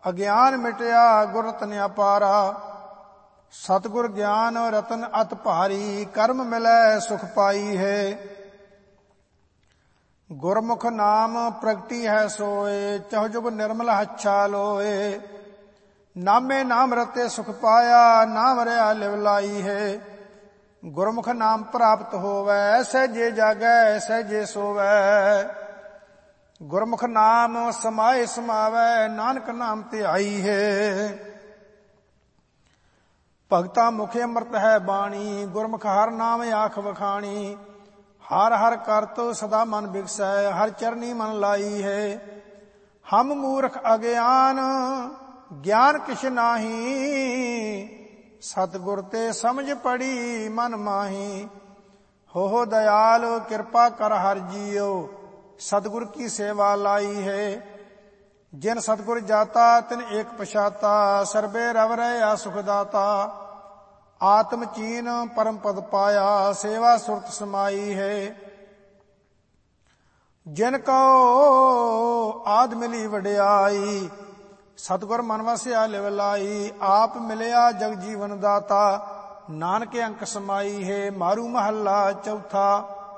ਅਗਿਆਨ ਮਿਟਿਆ ਗੁਰ ਰਤਨ ਅਪਾਰਾ। ਸਤਿਗੁਰ ਗਿਆਨ ਰਤਨ ਅਤ ਭਾਰੀ, ਕਰਮ ਮਿਲੈ ਸੁਖ ਪਾਈ ਹੈ। ਗੁਰਮੁਖ ਨਾਮ ਪ੍ਰਗਟੀ ਹੈ ਸੋਏ, ਚਹੁ ਜੁਗ ਨਿਰਮਲ ਹੱਛਾ ਲੋਏ। ਨਾਮੇ ਨਾਮ ਰਤੇ ਸੁਖ ਪਾਇਆ, ਨਾਮ ਰਿਆ ਲਿਵ ਲਾਈ ਹੈ। ਗੁਰਮੁਖ ਨਾਮ ਪ੍ਰਾਪਤ ਹੋਵੈ, ਸਹਿਜੇ ਜਾਗੈ ਸਹਿਜੇ ਸੋਵੈ। ਗੁਰਮੁਖ ਨਾਮ ਸਮਾਏ ਸਮਾਵੈ, ਨਾਨਕ ਨਾਮ ਧਿਆਈ ਹੈ। ਭਗਤਾ ਮੁਖ ਅੰਮ੍ਰਿਤ ਹੈ ਬਾਣੀ, ਗੁਰਮੁਖ ਹਰ ਨਾਮ ਆਖ ਵਖਾਣੀ। ਹਰ ਹਰ ਕਰਤ ਸਦਾ ਮਨ ਬਿਗਸੈ, ਹਰ ਚਰਨੀ ਮਨ ਲਾਈ ਹੈ। ਹਮ ਮੂਰਖ ਅਗਿਆਨ ਗਿਆਨ ਕਿਛ ਨਾਹੀ, ਸਤਿਗੁਰ ਤੇ ਸਮਝ ਪੜੀ ਮਨ ਮਾਹੀ। ਹੋ ਦਇਆਲ ਕਿਰਪਾ ਕਰ ਹਰ ਜੀਉ, ਸਤਿਗੁਰ ਕੀ ਸੇਵਾ ਲਾਈ ਹੈ। ਜਿਨ ਸਤਿਗੁਰ ਜਾਤਾ ਤਿਨ ਏਕ ਪਛਾਤਾ, ਸਰਬੇ ਰਵ ਰਹਿਆ ਸੁਖ ਦਾਤਾ। ਆਤਮ ਚੀਨ ਪਰਮ ਪਦ ਪਾਇਆ, ਸੇਵਾ ਸੁਰਤ ਸਮਾਈ ਹੈ। ਜਿਨ ਕਉ ਆਦ ਮਿਲੀ ਵਡਿਆਈ, ਸਤਿਗੁਰ ਮਨ ਵਸਿਆ ਲਿਵ ਲਾਈ। ਆਪ ਮਿਲਿਆ ਜਗ ਜੀਵਨ ਦਾਤਾ, ਨਾਨਕ ਅੰਕ ਸਮਾਈ ਹੈ। ਮਾਰੂ ਮਹੱਲਾ ਚੌਥਾ।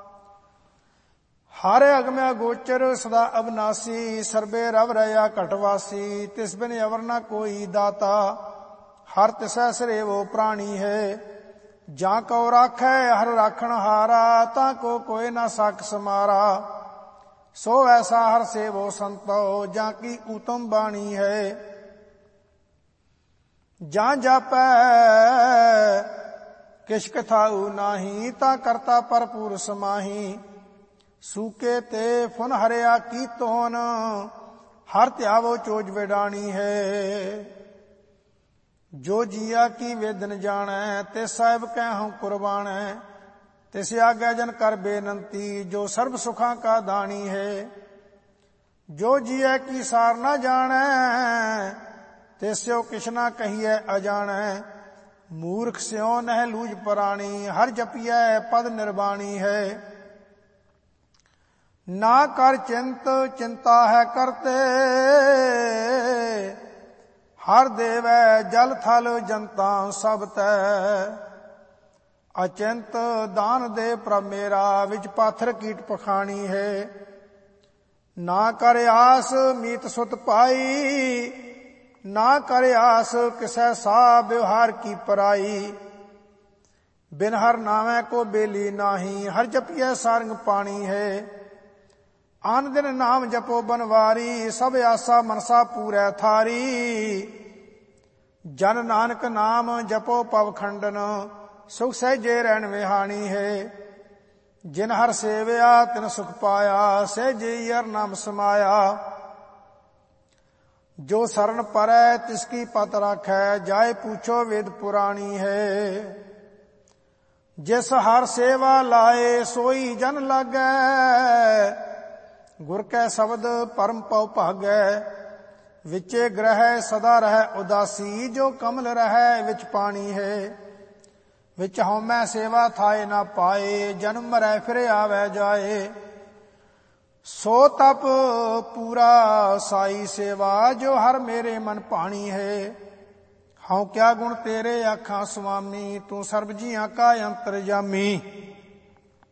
ਹਰ ਅਗਮਿਆ ਗੋਚਰ ਸਦਾ ਅਬਨਾਸੀ, ਸਰਬੇ ਰਵ ਰਹਿਆ ਘਟਵਾਸੀ। ਤਿਸ ਬਿਨ ਅਵਰ ਨ ਕੋਈ ਦਾਤਾ, ਹਰ ਤਿਸੈ ਸਰੇਵੋ ਪ੍ਰਾਣੀ ਹੈ। ਜਾਂ ਕਉ ਰਾਖੈ ਹਰ ਰਾਖਣ ਹਾਰਾ, ਤਾਂ ਕੋ ਕੋਇ ਨਾ ਸਾਖ ਸਮਾਰਾ। ਸੋ ਐਸਾ ਹਰ ਸੇਵੋ ਸੰਤੋ, ਜਾਂ ਕੀ ਊਤਮ ਬਾਣੀ ਹੈ। ਜਾਂ ਜਾਪੈ ਕਿਛ ਕਥਾਉ ਨਾਹੀ, ਤਾਂ ਕਰਤਾ ਭਰਪੂਰ ਸਮਾਹੀ। ਸੂਕੇ ਤੇ ਫੁਨ ਹਰਿਆ ਕੀ ਤੋਨ, ਹਰ ਧਿਆਵੋ ਚੋਜ ਵਿਡਾਣੀ ਹੈ। ਜੋ ਜੀਆ ਕੀ ਵੇਦਨ ਜਾਣੈ, ਤੇ ਸਾਹਿਬ ਕਹਿਉ ਕੁਰਬਾਨੈ। ਤਿਸ ਆਗੈ ਜਨ ਕਰ ਬੇਨੰਤੀ, ਜੋ ਸਰਬ ਸੁਖਾਂ ਕਾ ਦਾਣੀ ਹੈ। ਜੋ ਜੀਐ ਕੀ ਸਾਰ ਨਾ ਜਾਣੈ, ਤਿਸਿਓ ਕਿਛ ਨਾ ਕਹੀਐ ਅਜਾਣੈ। ਮੂਰਖ ਸਿਉ ਨਹਿ ਲੂਝ ਪਰਾਣੀ, ਹਰ ਜਪੀਐ ਪਦ ਨਿਰਬਾਣੀ ਹੈ। ਨਾ ਕਰ ਚਿੰਤ ਚਿੰਤਾ ਹੈ ਕਰਤੇ, ਹਰ ਦੇਵੈ ਜਲ ਥਲ ਜਨਤਾ ਸਭ ਤੈ। ਅਚਿੰਤ ਦਾਨ ਦੇ ਪ੍ਰਭ ਮੇਰਾ, ਵਿੱਚ ਪਾਥਰ ਕੀਟ ਪਖਾਣੀ ਹੈ। ਨਾ ਕਰ ਆਸ ਮੀਤ ਸੁਤ ਪਾਈ, ਨਾ ਕਰ ਆਸ ਕਿਸੈ ਸਾ ਵਿਵਹਾਰ ਕੀ ਪਰਾਈ। ਬਿਨ ਹਰ ਨਾਮੈ ਕੋ ਬੇਲੀ ਨਾਹੀ, ਹਰ ਜਪੀਐ ਸਾਰੰਗ ਪਾਣੀ ਹੈ। ਆਨ ਦਿਨ ਨਾਮ ਜਪੋ ਬਨਵਾਰੀ, ਸਭ ਆਸਾ ਮਨਸਾ ਪੂਰੈ ਥਾਰੀ। ਜਨ ਨਾਨਕ ਨਾਮ ਜਪੋ ਪਵ ਖੰਡਨ, ਸੁਖ ਸਹਿਜੇ ਰਹਿਣ ਵਿਹਾਣੀ ਹੈ। ਜਿਨ ਹਰ ਸੇਵਿਆ ਤਿਨ ਸੁਖ ਪਾਇਆ, ਸਹਿਜੇ ਹਰ ਨਾਮ ਸਮਾਇਆ। ਜੋ ਸਰਨ ਪਰੈ ਤਿਸ ਕੀ ਪਤ ਰਾਖੈ, ਜਾਏ ਪੂਛੋ ਵੇਦ ਪੁਰਾਣੀ ਹੈ। ਜਿਸ ਹਰ ਸੇਵਾ ਲਾਏ ਸੋਈ ਜਨ ਲਾਗੈ, ਗੁਰ ਕੈ ਸ਼ਬਦ ਪਰਮ ਪਉ ਭਾਗੈ। ਵਿਚੇ ਗ੍ਰਹਿ ਸਦਾ ਰਹਿ ਉਦਾਸੀ, ਜੋ ਕਮਲ ਰਹਿ ਵਿੱਚ ਪਾਣੀ ਹੈ। ਵਿੱਚ ਹਉਮੈ ਸੇਵਾ ਥਾਏ ਨਾ ਪਾਏ, ਜਨਮ ਮਰੈ ਫਿਰ ਆਵੈ ਜਾਏ। ਸੋ ਤਪ ਪੂਰਾ ਸਾਈ ਸੇਵਾ, ਜੋ ਹਰ ਮੇਰੇ ਮਨ ਭਾਣੀ ਹੈ। ਹਉ ਕਿਆ ਗੁਣ ਤੇਰੇ ਆਖਾਂ ਸੁਆਮੀ, ਤੂੰ ਸਰਬ ਜੀਆਂ ਕਾ ਅੰਤਰਜਾਮੀ।